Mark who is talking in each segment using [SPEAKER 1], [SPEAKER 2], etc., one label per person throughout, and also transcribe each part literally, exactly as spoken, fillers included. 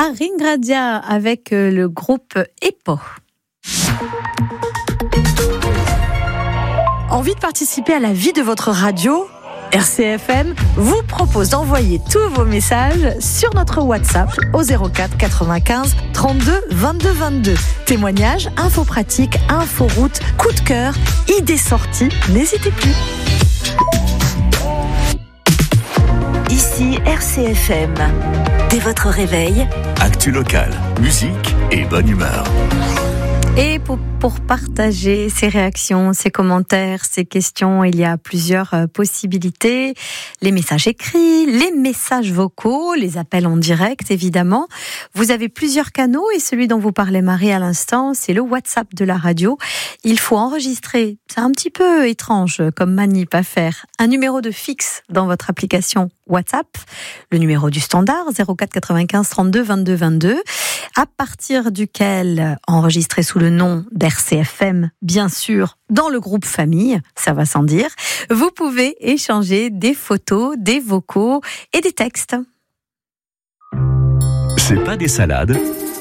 [SPEAKER 1] Ringradia avec le groupe E P O. Envie de participer à la vie de votre radio ? R C F M vous propose d'envoyer tous vos messages sur notre WhatsApp au zéro quatre quatre-vingt-quinze trente-deux vingt-deux vingt-deux. Témoignages, infos pratiques, infos routes, coup de cœur, idées sorties, n'hésitez plus.
[SPEAKER 2] Ici R C F M. Dès votre réveil,
[SPEAKER 3] actu locale, musique et bonne humeur.
[SPEAKER 1] Et pour, pour partager ses réactions, ses commentaires, ses questions, il y a plusieurs euh, possibilités. Les messages écrits, les messages vocaux, les appels en direct, évidemment. Vous avez plusieurs canaux et celui dont vous parlait Marie à l'instant, c'est le WhatsApp de la radio. Il faut enregistrer, c'est un petit peu étrange comme manip à faire, un numéro de fixe dans votre application WhatsApp, le numéro du standard zéro quatre quatre-vingt-quinze trente-deux vingt-deux vingt-deux, à partir duquel enregistrer sous le nom d'R C F M, bien sûr, dans le groupe famille, ça va sans dire, vous pouvez échanger des photos, des vocaux et des textes.
[SPEAKER 3] C'est pas des salades.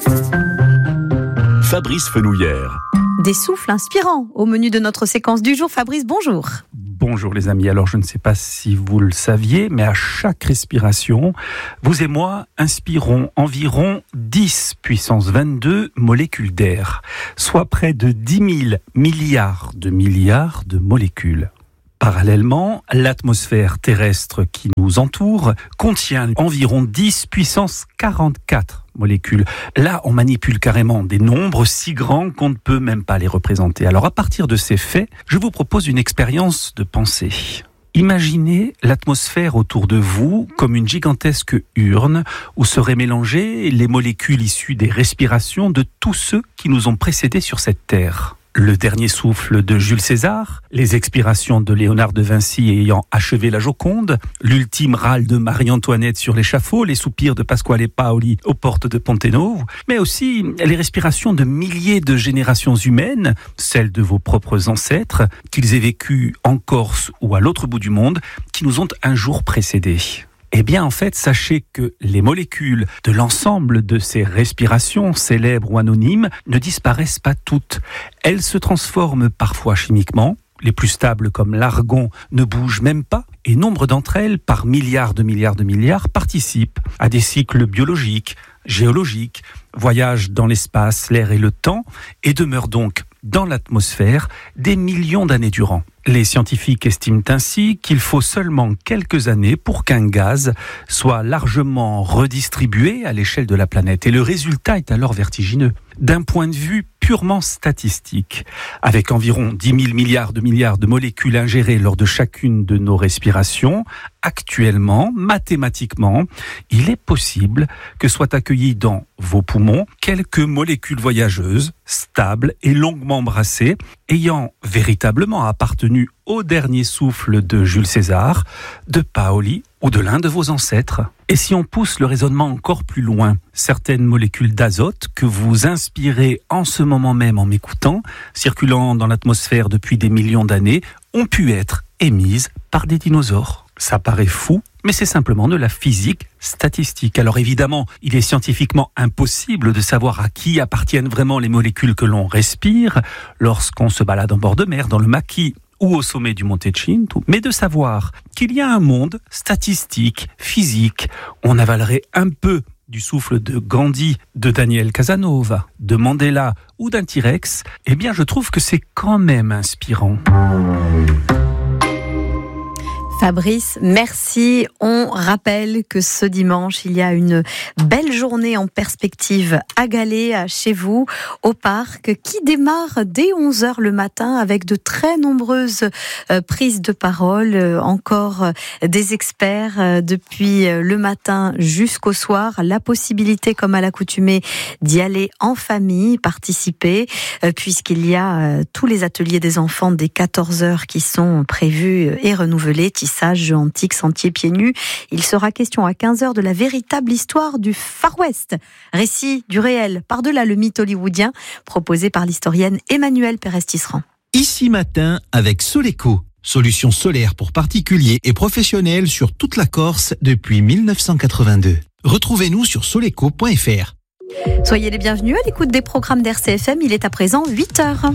[SPEAKER 3] Fabrice Fenouillère.
[SPEAKER 1] Des souffles inspirants au menu de notre séquence du jour. Fabrice, bonjour.
[SPEAKER 4] Bonjour les amis, alors je ne sais pas si vous le saviez, mais à chaque respiration, vous et moi inspirons environ dix puissance vingt-deux molécules d'air, soit près de dix mille milliards de milliards de molécules. Parallèlement, l'atmosphère terrestre qui nous entoure contient environ dix puissance quarante-quatre molécules. Là, on manipule carrément des nombres si grands qu'on ne peut même pas les représenter. Alors à partir de ces faits, je vous propose une expérience de pensée. Imaginez l'atmosphère autour de vous comme une gigantesque urne où seraient mélangées les molécules issues des respirations de tous ceux qui nous ont précédés sur cette terre. Le dernier souffle de Jules César, les expirations de Léonard de Vinci ayant achevé la Joconde, l'ultime râle de Marie-Antoinette sur l'échafaud, les soupirs de Pasquale Paoli aux portes de Pontenovo, mais aussi les respirations de milliers de générations humaines, celles de vos propres ancêtres, qu'ils aient vécues en Corse ou à l'autre bout du monde, qui nous ont un jour précédés. Eh bien, en fait, sachez que les molécules de l'ensemble de ces respirations, célèbres ou anonymes, ne disparaissent pas toutes. Elles se transforment parfois chimiquement. Les plus stables, comme l'argon, ne bougent même pas. Et nombre d'entre elles, par milliards de milliards de milliards, participent à des cycles biologiques, géologiques, voyagent dans l'espace, l'air et le temps, et demeurent donc dans l'atmosphère des millions d'années durant. Les scientifiques estiment ainsi qu'il faut seulement quelques années pour qu'un gaz soit largement redistribué à l'échelle de la planète. Et le résultat est alors vertigineux. D'un point de vue purement statistique, avec environ dix mille milliards de milliards de molécules ingérées lors de chacune de nos respirations, actuellement, mathématiquement, il est possible que soient accueillies dans vos poumons quelques molécules voyageuses, stables et longuement brassées, ayant véritablement appartenu au dernier souffle de Jules César, de Paoli ou de l'un de vos ancêtres. Et si on pousse le raisonnement encore plus loin, certaines molécules d'azote que vous inspirez en ce moment même en m'écoutant, circulant dans l'atmosphère depuis des millions d'années, ont pu être émises par des dinosaures. Ça paraît fou, mais c'est simplement de la physique statistique. Alors évidemment, il est scientifiquement impossible de savoir à qui appartiennent vraiment les molécules que l'on respire lorsqu'on se balade en bord de mer, dans le maquis ou au sommet du Monte Cinto, mais de savoir qu'il y a un monde statistique, physique. On avalerait un peu du souffle de Gandhi, de Daniel Casanova, de Mandela ou d'un T-Rex, eh bien je trouve que c'est quand même inspirant.
[SPEAKER 1] Fabrice, merci. On rappelle que ce dimanche, il y a une belle journée en perspective à Galets, chez vous, au parc, qui démarre dès onze heures le matin avec de très nombreuses prises de parole, encore des experts depuis le matin jusqu'au soir. La possibilité, comme à l'accoutumée, d'y aller en famille, participer, puisqu'il y a tous les ateliers des enfants dès quatorze heures qui sont prévus et renouvelés. Tissage, jeux antiques, sentiers pieds nus. Il sera question à quinze heures de la véritable histoire du Far West. Récit du réel, par-delà le mythe hollywoodien, proposé par l'historienne Emmanuelle Pérez-Tisserand.
[SPEAKER 5] Ici matin avec Soleco. Solution solaire pour particuliers et professionnels sur toute la Corse depuis mille neuf cent quatre-vingt-deux. Retrouvez-nous sur soleco point f r.
[SPEAKER 1] Soyez les bienvenus à l'écoute des programmes d'R C F M. Il est à présent huit heures.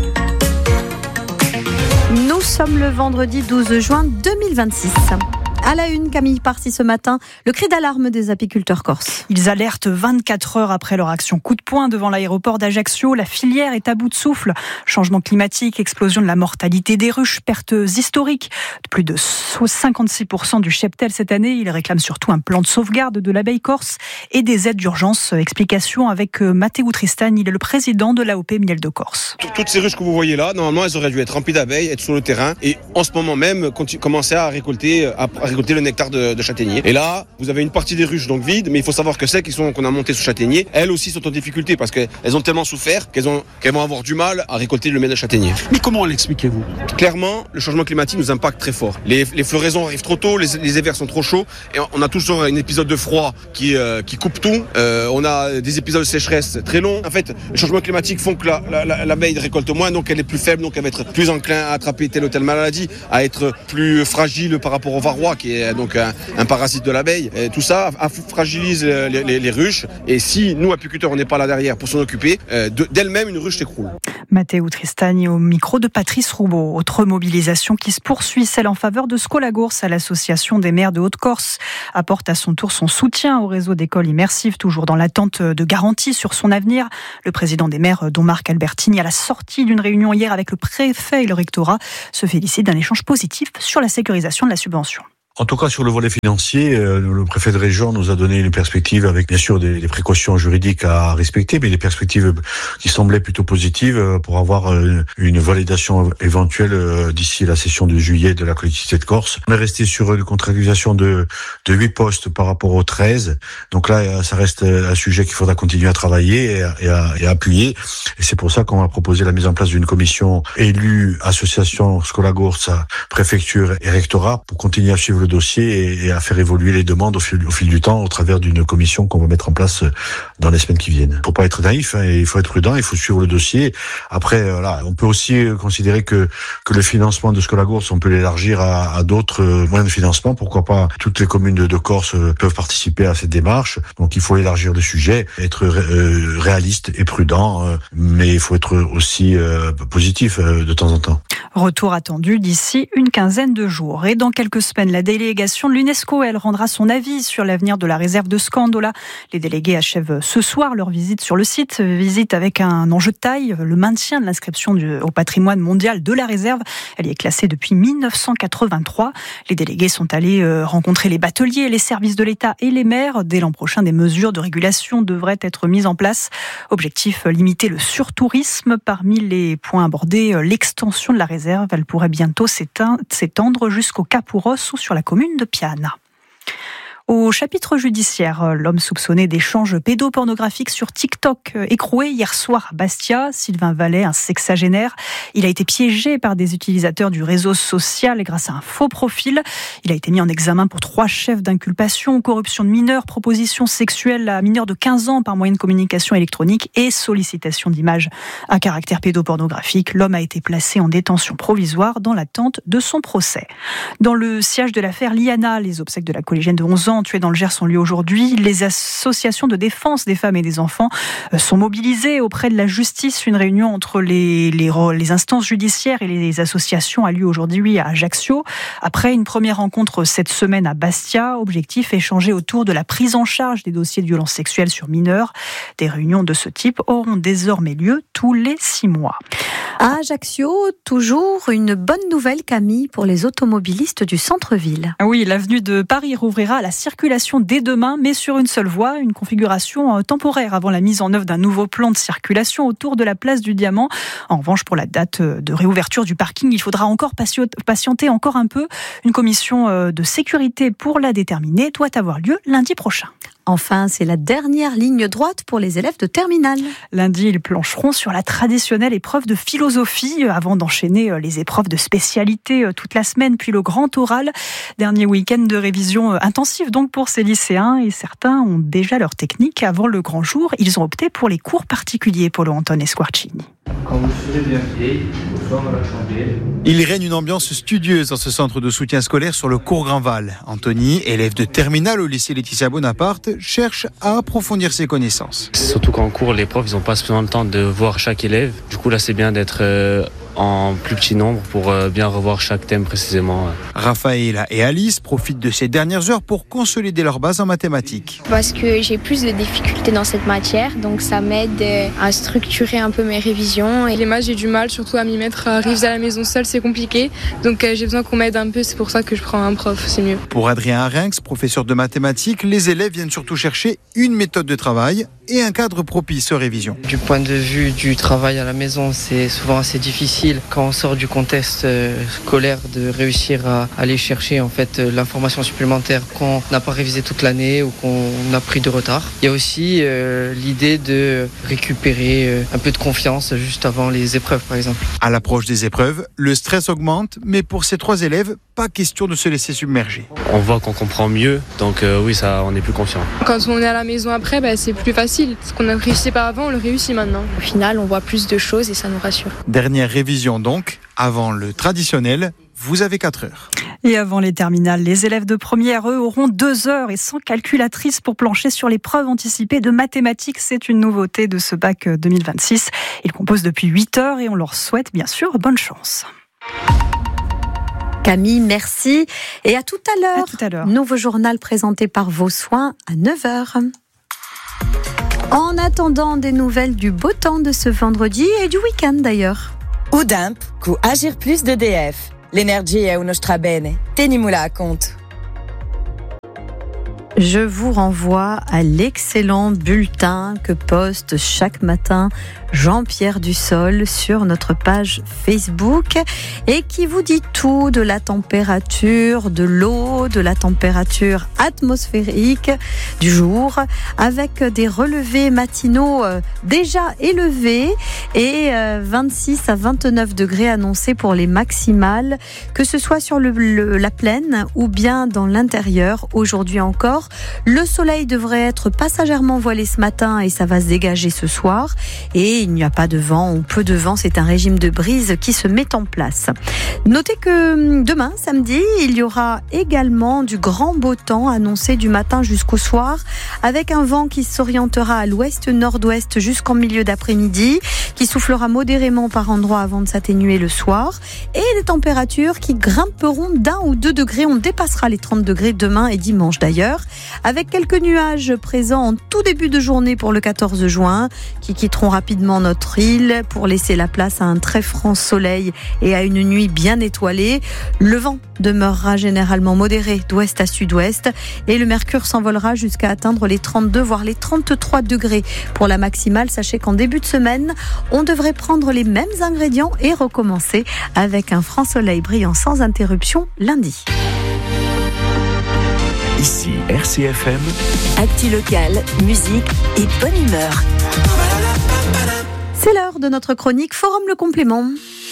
[SPEAKER 1] Nous sommes le vendredi douze juin deux mille vingt-six. À la une, Camille Parcy ce matin, le cri d'alarme des apiculteurs corses.
[SPEAKER 6] Ils alertent vingt-quatre heures après leur action coup de poing devant l'aéroport d'Ajaccio. La filière est à bout de souffle. Changement climatique, explosion de la mortalité des ruches, pertes historiques de plus de cinquante-six pour cent du cheptel cette année. Ils réclament surtout un plan de sauvegarde de l'abeille corse et des aides d'urgence. Explication avec Matteo Tristani, il est le président de l'A O P Miel de Corse.
[SPEAKER 7] Toutes ces ruches que vous voyez là, normalement, elles auraient dû être remplies d'abeilles, être sur le terrain et en ce moment même commencer à récolter, à récolter le nectar de, de châtaignier. Et là, vous avez une partie des ruches donc vides, mais il faut savoir que celles qui sont, qu'on a montées sous châtaignier, elles aussi sont en difficulté parce qu'elles ont tellement souffert qu'elles, ont, qu'elles vont avoir du mal à récolter le miel de châtaignier.
[SPEAKER 8] Mais comment l'expliquez-vous ?
[SPEAKER 7] Clairement, le changement climatique nous impacte très fort. Les, les floraisons arrivent trop tôt, les, les hivers sont trop chauds et on a toujours un épisode de froid qui, euh, qui coupe tout. Euh, on a des épisodes de sécheresse très longs. En fait, le changement climatique font que la, la, la, l'abeille récolte moins, donc elle est plus faible, donc elle va être plus enclin à attraper telle ou telle maladie, à être plus fragile par rapport au varroa qui est donc un, un parasite de l'abeille. Et tout ça fragilise les, les, les ruches et si nous, apiculteurs, on n'est pas là derrière pour s'en occuper, euh, de, d'elle-même une ruche s'écroule.
[SPEAKER 6] Matteo Tristani au micro de Patrice Roubaud. Autre mobilisation qui se poursuit, celle en faveur de Scolagours à l'association des maires de Haute-Corse apporte à son tour son soutien au réseau d'écoles immersives, toujours dans l'attente de garanties sur son avenir. Le président des maires, Don Marc Albertini, à la sortie d'une réunion hier avec le préfet et le rectorat, se félicite d'un échange positif sur la sécurisation de la subvention.
[SPEAKER 9] En tout cas, sur le volet financier, le préfet de région nous a donné une perspective avec bien sûr des, des précautions juridiques à respecter, mais des perspectives qui semblaient plutôt positives pour avoir une validation éventuelle d'ici la session de juillet de la collectivité de Corse. On est resté sur une contractualisation de, de huit postes par rapport aux treize. Donc là, ça reste un sujet qu'il faudra continuer à travailler et à, et à, et à appuyer. Et c'est pour ça qu'on a proposé la mise en place d'une commission élue, association Scolagours, préfecture et rectorat pour continuer à suivre le dossier et à faire évoluer les demandes au fil, au fil du temps au travers d'une commission qu'on va mettre en place dans les semaines qui viennent. Faut pas être naïf, hein, il faut être prudent, il faut suivre le dossier. Après, voilà, on peut aussi considérer que que le financement de Scolagours, on peut l'élargir à, à d'autres moyens de financement. Pourquoi pas ? Toutes les communes de, de Corse peuvent participer à cette démarche. Donc, il faut élargir le sujet, être euh, réaliste et prudent, euh, mais il faut être aussi euh, positif euh, de temps en temps.
[SPEAKER 6] Retour attendu d'ici une quinzaine de jours. Et dans quelques semaines, la délégation de l'UNESCO, elle rendra son avis sur l'avenir de la réserve de Scandola. Les délégués achèvent ce soir leur visite sur le site. Visite avec un enjeu de taille, le maintien de l'inscription du, au patrimoine mondial de la réserve. Elle y est classée depuis mille neuf cent quatre-vingt-trois. Les délégués sont allés rencontrer les bateliers, les services de l'État et les maires. Dès l'an prochain, des mesures de régulation devraient être mises en place. Objectif, limiter le surtourisme. Parmi les points abordés, l'extension de la réserve. Elle pourrait bientôt s'étendre jusqu'au Cap-Ouros ou sur la commune de Piana. Au chapitre judiciaire, l'homme soupçonné d'échanges pédopornographiques sur TikTok écroué hier soir à Bastia, Sylvain Vallet, un sexagénaire. Il a été piégé par des utilisateurs du réseau social grâce à un faux profil. Il a été mis en examen pour trois chefs d'inculpation, corruption de mineurs, proposition sexuelle à mineurs de quinze ans par moyen de communication électronique et sollicitation d'images à caractère pédopornographique. L'homme a été placé en détention provisoire dans l'attente de son procès. Dans le siège de l'affaire Liana, les obsèques de la collégienne de onze ans tués dans le Gers ont lieu aujourd'hui. Les associations de défense des femmes et des enfants sont mobilisées auprès de la justice. Une réunion entre les, les, les instances judiciaires et les associations a lieu aujourd'hui à Ajaccio. Après une première rencontre cette semaine à Bastia, objectif échanger autour de la prise en charge des dossiers de violences sexuelles sur mineurs. Des réunions de ce type auront désormais lieu tous les six mois.
[SPEAKER 1] À Ajaccio, toujours une bonne nouvelle, Camille, pour les automobilistes du centre-ville.
[SPEAKER 6] Oui, l'avenue de Paris rouvrira à la circulation dès demain, mais sur une seule voie, une configuration temporaire avant la mise en œuvre d'un nouveau plan de circulation autour de la place du Diamant. En revanche, pour la date de réouverture du parking, il faudra encore patienter encore un peu. Une commission de sécurité pour la déterminer doit avoir lieu lundi prochain.
[SPEAKER 1] Enfin, c'est la dernière ligne droite pour les élèves de terminale.
[SPEAKER 6] Lundi, ils plancheront sur la traditionnelle épreuve de philosophie avant d'enchaîner les épreuves de spécialité toute la semaine, puis le grand oral. Dernier week-end de révision intensive donc pour ces lycéens et certains ont déjà leur technique. Avant le grand jour, ils ont opté pour les cours particuliers, Polo Anton Esquarcini.
[SPEAKER 8] Quand vous serez bien pied, au soir à la chandelle.
[SPEAKER 10] Il règne une ambiance studieuse dans ce centre de soutien scolaire sur le cours Grandval. Anthony, élève de terminale au lycée Laetitia Bonaparte, cherche à approfondir ses connaissances.
[SPEAKER 11] Surtout qu'en cours, les profs, ils n'ont pas suffisamment le temps de voir chaque élève. Du coup, là, c'est bien d'être euh, en plus petit nombre pour euh, bien revoir chaque thème précisément.
[SPEAKER 10] Raphaël et Alice profitent de ces dernières heures pour consolider leur base en mathématiques.
[SPEAKER 12] Parce que j'ai plus de difficultés dans cette matière, donc ça m'aide à structurer un peu mes révisions.
[SPEAKER 13] Et les maths, j'ai du mal, surtout à m'y mettre. À réviser à la maison seule, c'est compliqué. Donc euh, j'ai besoin qu'on m'aide un peu, c'est pour ça que je prends un prof, c'est mieux.
[SPEAKER 10] Pour Adrien Arinx, professeur de mathématiques, les élèves viennent surtout chercher une méthode de travail et un cadre propice aux révisions.
[SPEAKER 14] Du point de vue du travail à la maison, c'est souvent assez difficile quand on sort du contexte scolaire de réussir à aller chercher en fait l'information supplémentaire qu'on n'a pas révisé toute l'année ou qu'on a pris de retard. Il y a aussi euh, l'idée de récupérer euh, un peu de confiance juste avant les épreuves par exemple.
[SPEAKER 10] À l'approche des épreuves, le stress augmente, mais pour ces trois élèves, pas question de se laisser submerger.
[SPEAKER 11] On voit qu'on comprend mieux, donc euh, oui, ça, on est plus confiant.
[SPEAKER 13] Quand on est à la maison après, bah, c'est plus facile. Ce qu'on ne réussit pas avant, on le réussit maintenant.
[SPEAKER 12] Au final, on voit plus de choses et ça nous rassure.
[SPEAKER 10] Dernière révision donc, avant le traditionnel, vous avez quatre heures.
[SPEAKER 6] Et avant les terminales, les élèves de première, eux, auront deux heures et sans calculatrice pour plancher sur l'épreuve anticipée de mathématiques. C'est une nouveauté de ce bac deux mille vingt-six. Ils composent depuis huit heures et on leur souhaite bien sûr bonne chance.
[SPEAKER 1] Camille, merci. Et à tout à l'heure.
[SPEAKER 6] À tout à l'heure.
[SPEAKER 1] Nouveau journal présenté par Vos Soins à neuf heures. En attendant des nouvelles du beau temps de ce vendredi et du week-end d'ailleurs.
[SPEAKER 15] Udamp, cu Agir Plus d'E D F. L'energia è uno strabene. Tenimula a compte.
[SPEAKER 1] Je vous renvoie à l'excellent bulletin que poste chaque matin Jean-Pierre Dussol sur notre page Facebook et qui vous dit tout de la température de l'eau, de la température atmosphérique du jour, avec des relevés matinaux déjà élevés et vingt-six à vingt-neuf degrés annoncés pour les maximales, que ce soit sur le, le, la plaine ou bien dans l'intérieur. Aujourd'hui encore, le soleil devrait être passagèrement voilé ce matin et ça va se dégager ce soir. Et il n'y a pas de vent ou peu de vent, c'est un régime de brise qui se met en place. Notez que demain, samedi, il y aura également du grand beau temps annoncé du matin jusqu'au soir, avec un vent qui s'orientera à l'ouest-nord-ouest jusqu'en milieu d'après-midi, qui soufflera modérément par endroits avant de s'atténuer le soir, et des températures qui grimperont d'un ou deux degrés. On dépassera les trente degrés demain et dimanche d'ailleurs, avec quelques nuages présents en tout début de journée pour le quatorze juin, qui quitteront rapidement notre île pour laisser la place à un très franc soleil et à une nuit bien étoilée. Le vent demeurera généralement modéré d'ouest à sud-ouest et le mercure s'envolera jusqu'à atteindre les trente-deux voire les trente-trois degrés pour la maximale. Sachez qu'en début de semaine, on devrait prendre les mêmes ingrédients et recommencer avec un franc soleil brillant sans interruption lundi.
[SPEAKER 3] Ici R C F M.
[SPEAKER 2] Actu locale, musique et bonne humeur.
[SPEAKER 1] C'est l'heure de notre chronique Forum le complément.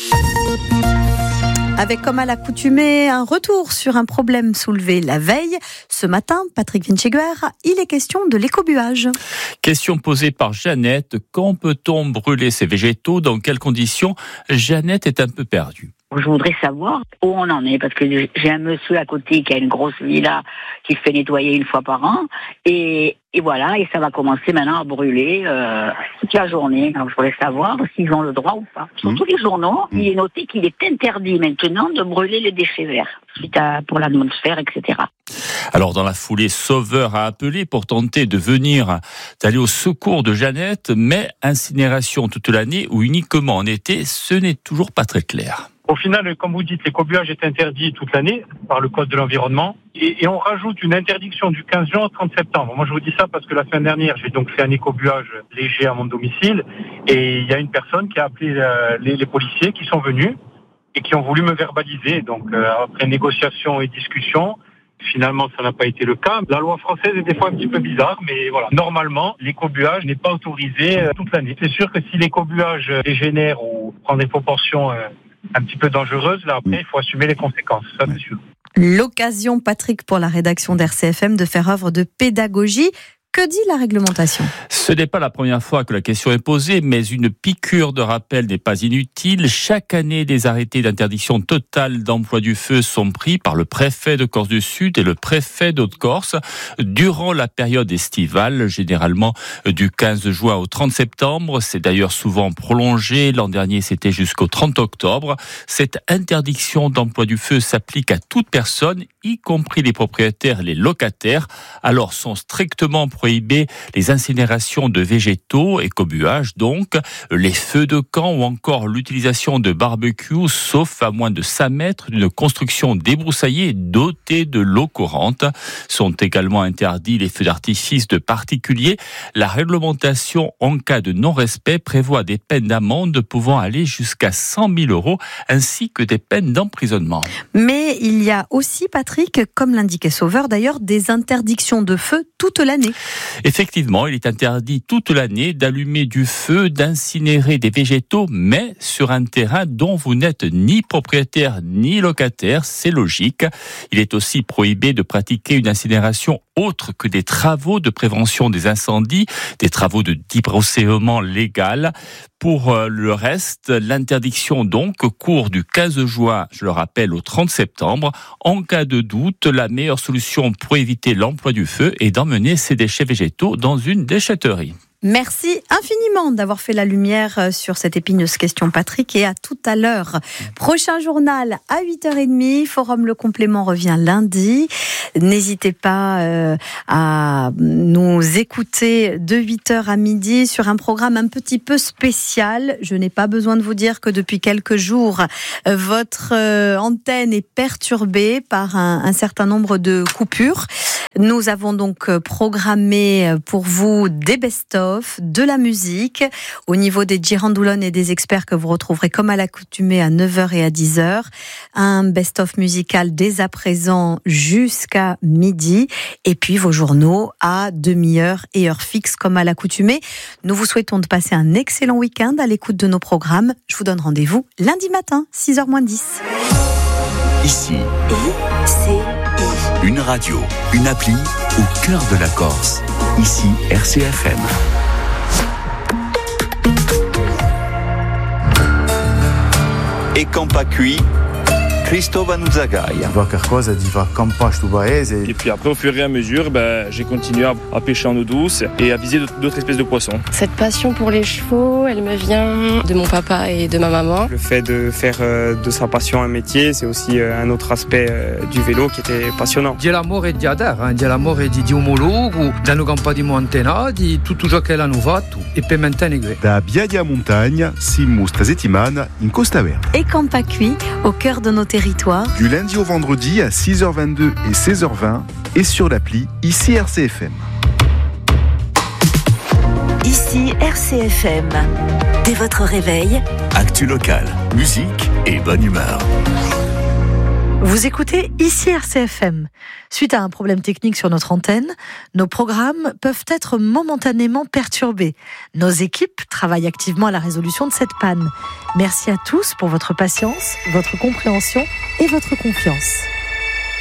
[SPEAKER 1] Avec comme à l'accoutumée un retour sur un problème soulevé la veille. Ce matin, Patrick Vinchiguer, il est question de l'écobuage.
[SPEAKER 16] Question posée par Jeannette. Quand peut-on brûler ses végétaux? Dans quelles conditions? Jeannette est un peu perdue.
[SPEAKER 17] Je voudrais savoir où on en est, parce que j'ai un monsieur à côté qui a une grosse villa qui se fait nettoyer une fois par an, et, et voilà, et ça va commencer maintenant à brûler euh, toute la journée. Alors je voudrais savoir s'ils ont le droit ou pas. Sur mmh. tous les journaux, mmh. il est noté qu'il est interdit maintenant de brûler les déchets verts, suite à, pour l'atmosphère, et cetera.
[SPEAKER 16] Alors dans la foulée, Sauveur a appelé pour tenter de venir, d'aller au secours de Jeannette, mais incinération toute l'année ou uniquement en été, ce n'est toujours pas très clair.
[SPEAKER 18] Au final, comme vous dites, l'écobuage est interdit toute l'année par le Code de l'environnement et, et on rajoute une interdiction du quinze juin au trente septembre. Moi, je vous dis ça parce que la semaine dernière, j'ai donc fait un écobuage léger à mon domicile et il y a une personne qui a appelé euh, les, les policiers qui sont venus et qui ont voulu me verbaliser. Donc, euh, après négociation et discussion, finalement, ça n'a pas été le cas. La loi française est des fois un petit peu bizarre, mais voilà. Normalement, l'écobuage n'est pas autorisé euh, toute l'année. C'est sûr que si l'écobuage dégénère ou prend des proportions euh, un petit peu dangereuse, là après il faut assumer les conséquences, ça c'est sûr.
[SPEAKER 1] L'occasion, Patrick, pour la rédaction d'R C F M de faire œuvre de pédagogie. Que dit la réglementation ?
[SPEAKER 16] Ce n'est pas la première fois que la question est posée, mais une piqûre de rappel n'est pas inutile. Chaque année, des arrêtés d'interdiction totale d'emploi du feu sont pris par le préfet de Corse du Sud et le préfet d'Haute-Corse durant la période estivale, généralement du quinze juin au trente septembre. C'est d'ailleurs souvent prolongé. L'an dernier, c'était jusqu'au trente octobre. Cette interdiction d'emploi du feu s'applique à toute personne, y compris les propriétaires et les locataires. Alors sont strictement prohibés les incinérations de végétaux, écobuage donc, les feux de camp ou encore l'utilisation de barbecue, sauf à moins de cinq mètres d'une construction débroussaillée dotée de l'eau courante. Sont également interdits les feux d'artifice de particuliers. La réglementation en cas de non-respect prévoit des peines d'amende pouvant aller jusqu'à cent mille euros ainsi que des peines d'emprisonnement.
[SPEAKER 1] Mais il y a aussi, Patrick, comme l'indiquait Sauveur d'ailleurs, des interdictions de feu toute l'année.
[SPEAKER 16] Effectivement, il est interdit toute l'année d'allumer du feu, d'incinérer des végétaux, mais sur un terrain dont vous n'êtes ni propriétaire ni locataire, c'est logique. Il est aussi prohibé de pratiquer une incinération autre que des travaux de prévention des incendies, des travaux de débroussaillement légal. Pour le reste, l'interdiction donc court du quinze juin, je le rappelle, au trente septembre. En cas de doute, la meilleure solution pour éviter l'emploi du feu est d'emmener ces déchets végétaux dans une déchetterie.
[SPEAKER 1] Merci infiniment d'avoir fait la lumière sur cette épineuse question, Patrick, et à tout à l'heure. Prochain journal à huit heures trente, Forum Le Complément revient lundi. N'hésitez pas euh, à nous écouter de huit heures à midi sur un programme un petit peu spécial. Je n'ai pas besoin de vous dire que depuis quelques jours, euh, votre euh, antenne est perturbée par un, un certain nombre de coupures. Nous avons donc programmé pour vous des best-of, de la musique, au niveau des girandoulones et des experts que vous retrouverez comme à l'accoutumée à neuf heures et à dix heures. Un best-of musical dès à présent jusqu'à midi. Et puis vos journaux à demi-heure et heure fixe comme à l'accoutumée. Nous vous souhaitons de passer un excellent week-end à l'écoute de nos programmes. Je vous donne rendez-vous lundi matin, six heures moins dix.
[SPEAKER 3] Ici, une radio, une appli au cœur de la Corse. Ici, R C F M. E campa qui, Cristova Nuzzagaia.
[SPEAKER 19] Et puis après, au fur et à mesure, ben, j'ai continué à, à pêcher en eau douce et à viser d'autres espèces de poissons.
[SPEAKER 20] Cette passion pour les chevaux, elle me vient de mon papa et de ma maman.
[SPEAKER 21] Le fait de faire euh, de sa passion un métier, c'est aussi euh, un autre aspect euh, du vélo qui était passionnant.
[SPEAKER 22] Di l'amore di Adar, hein, di l'amore di, di omologo, da no campa di Montena, di tutto ciò che l'hanno fatto e per mantenere.
[SPEAKER 23] Da Biadia Montagna, siamo sta settimana in Costa Verde.
[SPEAKER 1] Et Campa Cuit, au cœur de nos territoires.
[SPEAKER 23] Du lundi au vendredi à six heures vingt-deux et seize heures vingt et sur l'appli Ici R C F M.
[SPEAKER 2] Ici R C F M. Dès votre réveil,
[SPEAKER 3] actu locale, musique et bonne humeur.
[SPEAKER 24] Vous écoutez Ici R C F M. Suite à un problème technique sur notre antenne, nos programmes peuvent être momentanément perturbés. Nos équipes travaillent activement à la résolution de cette panne. Merci à tous pour votre patience, votre compréhension et votre confiance.